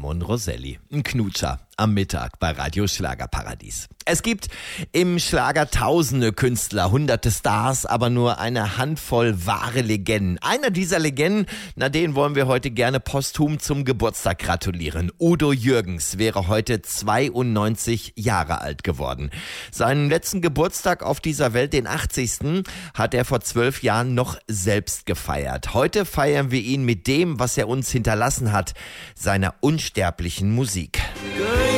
Ramon Roselli. Ein Knutscher am Mittag bei Radio Schlagerparadies. Es gibt im Schlager tausende Künstler, hunderte Stars, aber nur eine Handvoll wahre Legenden. Einer dieser Legenden, den wollen wir heute gerne posthum zum Geburtstag gratulieren. Udo Jürgens wäre heute 92 Jahre alt geworden. Seinen letzten Geburtstag auf dieser Welt, den 80., hat er vor 12 Jahren noch selbst gefeiert. Heute feiern wir ihn mit dem, was er uns hinterlassen hat, seiner unsterblichen Musik.